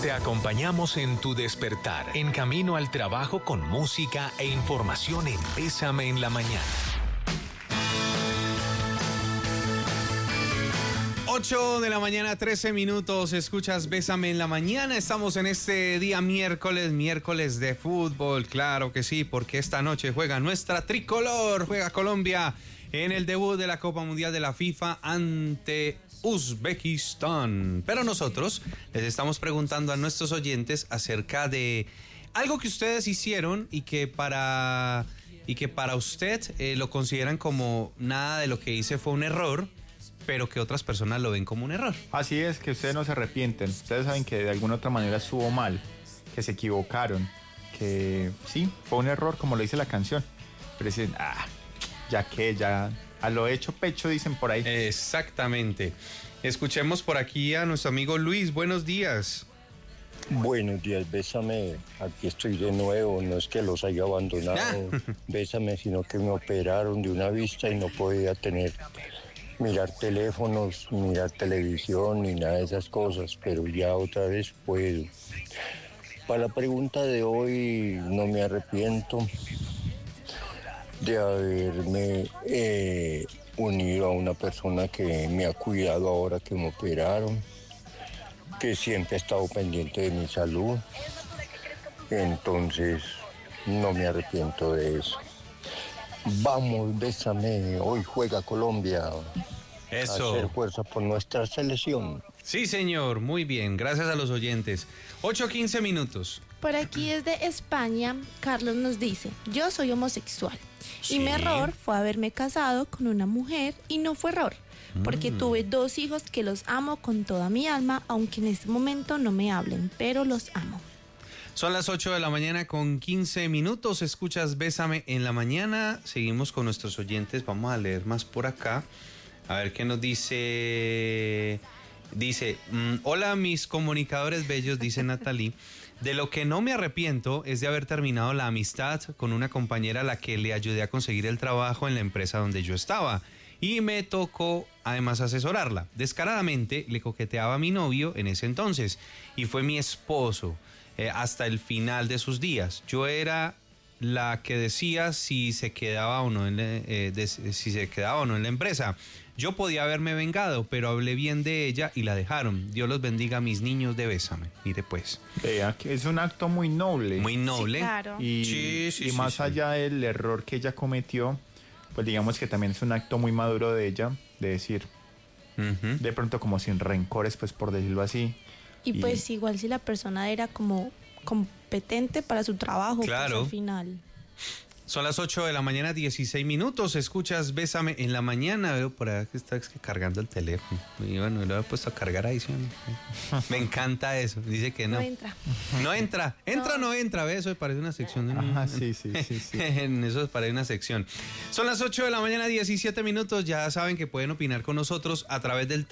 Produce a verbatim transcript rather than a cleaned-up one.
Te acompañamos en tu despertar, en camino al trabajo con música e información en Bésame en la Mañana. ocho de la mañana, trece minutos, escuchas Bésame en la Mañana. Estamos en este día miércoles, miércoles de fútbol, claro que sí, porque esta noche juega nuestra tricolor, juega Colombia en el debut de la Copa Mundial de la FIFA ante Uzbekistán. Pero nosotros les estamos preguntando a nuestros oyentes acerca de algo que ustedes hicieron y que para, y que para usted eh, lo consideran como nada de lo que hice fue un error, pero que otras personas lo ven como un error. Así es, que ustedes no se arrepienten. Ustedes saben que de alguna otra manera estuvo mal, que se equivocaron, que sí, fue un error, como lo dice la canción. Pero dicen, ah, ya que, ya a lo hecho pecho, dicen por ahí. Exactamente. Escuchemos por aquí a nuestro amigo Luis. Buenos días. Buenos días, Bésame. Aquí estoy de nuevo. No es que los haya abandonado, Bésame, sino que me operaron de una vista y no podía tener... mirar teléfonos, mirar televisión ni nada de esas cosas, pero ya otra vez puedo. Para la pregunta de hoy, no me arrepiento de haberme eh, unido a una persona que me ha cuidado ahora que me operaron, que siempre ha estado pendiente de mi salud. Entonces, no me arrepiento de eso. Vamos, Bésame, hoy juega Colombia. Eso. Hacer fuerza por nuestra selección. Sí, señor, muy bien, gracias a los oyentes. ocho quince minutos. Por aquí desde España, Carlos nos dice, yo soy homosexual Sí. y mi error fue haberme casado con una mujer y no fue error, porque Mm. tuve dos hijos que los amo con toda mi alma, aunque en este momento no me hablen, pero los amo. Son las ocho de la mañana con quince minutos, escuchas Bésame en la Mañana. Seguimos con nuestros oyentes, vamos a leer más por acá. A ver qué nos dice. Dice, mm, hola mis comunicadores bellos, dice Natalie. De lo que no me arrepiento es de haber terminado la amistad con una compañera a la que le ayudé a conseguir el trabajo en la empresa donde yo estaba. Y me tocó además asesorarla. Descaradamente le coqueteaba a mi novio en ese entonces y fue mi esposo. Eh, hasta el final de sus días. Yo era la que decía si se quedaba o no en la, eh, de, si se quedaba o no en la empresa. Yo podía haberme vengado, pero hablé bien de ella y la dejaron. Dios los bendiga a mis niños de Bésame. Mire pues. Vea que es un acto muy noble. Muy noble. Sí, claro. Y, Sí, sí, y sí, más sí. allá del error que ella cometió, pues digamos que también es un acto muy maduro de ella, de decir, Uh-huh. de pronto como sin rencores, pues por decirlo así. Y pues igual si la persona era como competente para su trabajo, Claro. pues al final. Son las ocho de la mañana, dieciséis minutos. Escuchas Bésame en la Mañana. Veo por ahí que está es que cargando el teléfono. Y bueno, lo he puesto a cargar ahí. ¿Sí? Me encanta eso. Dice que no. No entra. No entra. Entra o no. no entra. ¿Ves? Eso parece una sección. De... Ajá, sí, sí, sí, sí. En eso parece una sección. Son las ocho de la mañana, diecisiete minutos. Ya saben que pueden opinar con nosotros a través del